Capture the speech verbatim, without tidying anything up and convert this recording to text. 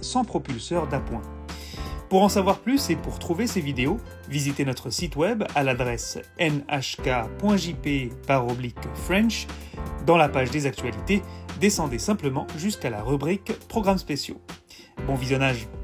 sans propulseur d'appoint. Pour en savoir plus et pour trouver ces vidéos, visitez notre site web à l'adresse n h k point j p barre oblique French. Dans la page des actualités, descendez simplement jusqu'à la rubrique Programmes spéciaux. Bon visionnage!